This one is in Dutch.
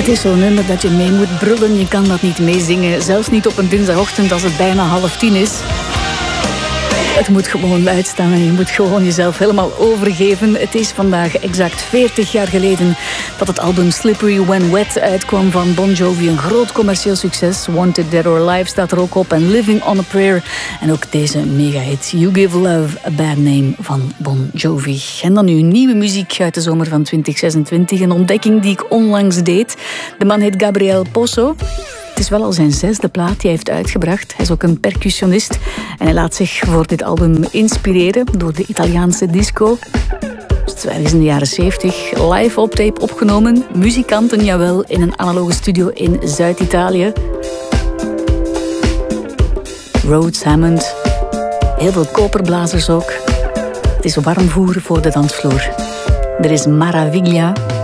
Het is zo'n nummer dat je mee moet brullen. Je kan dat niet meezingen. Zelfs niet op een dinsdagochtend als het bijna 9:30 is. Het moet gewoon luid staan en je moet gewoon jezelf helemaal overgeven. Het is vandaag exact 40 jaar geleden dat het album Slippery When Wet uitkwam van Bon Jovi. Een groot commercieel succes. Wanted Dead or Alive staat er ook op en Living on a Prayer. En ook deze mega-hit You Give Love a Bad Name van Bon Jovi. En dan nu nieuwe muziek uit de zomer van 2026. Een ontdekking die ik onlangs deed. De man heet Gabriel Pozo. Het is wel al zijn 6e plaat die hij heeft uitgebracht. Hij is ook een percussionist en hij laat zich voor dit album inspireren door de Italiaanse disco. Het is in de jaren 70 live op tape opgenomen. Muzikanten, jawel, in een analoge studio in Zuid-Italië. Rhodes, Hammond, heel veel koperblazers ook. Het is warm voer voor de dansvloer. Er is Maraviglia.